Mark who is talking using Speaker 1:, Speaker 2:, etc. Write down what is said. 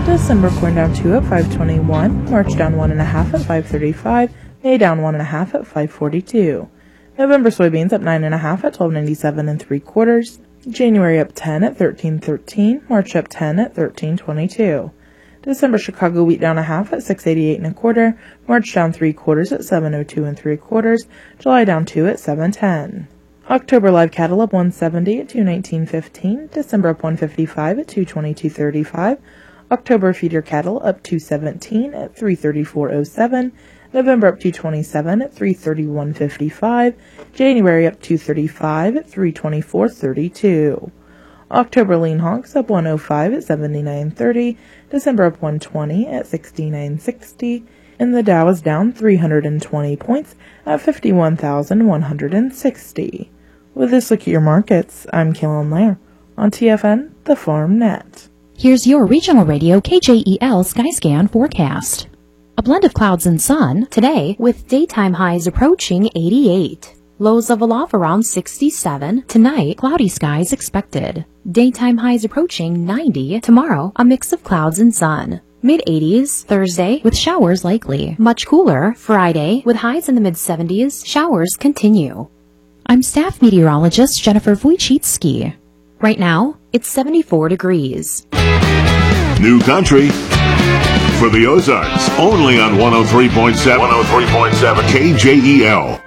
Speaker 1: December corn down 2 at 5.21, March down 1.5 at 5.35, May down 1.5 at 5.42. November soybeans up 9.5 at 12.97 3/4, January up 10 at 13.13, March up 10 at 13.22. December Chicago wheat down 1/2 at 6.88 1/4, March down 3/4 at 7.02 3/4, July down 2 at 7.10. October live cattle up 170 at 219.15, December up 155 at 222.35, October feeder cattle up 217 at 334.07, November up 227 at 331.55, January up 235 at 324.32. October lean hogs up 105 at 79.30, December up 120 at 69.60, and the Dow is down 320 points at 51,160. With this look at your markets, I'm Kaylin Lair on TFN, the Farm Net.
Speaker 2: Here's your regional radio KJEL Skyscan forecast. A blend of clouds and sun today with daytime highs approaching 88. Lows level off around 67. Tonight, cloudy skies expected. Daytime highs approaching 90. Tomorrow, a mix of clouds and sun. Mid-80s Thursday with showers likely. Much cooler Friday with highs in the mid-70s. Showers continue. I'm staff meteorologist Jennifer Wojcicki. Right now, it's 74 degrees.
Speaker 3: New country for the Ozarks, only on 103.7 KJEL.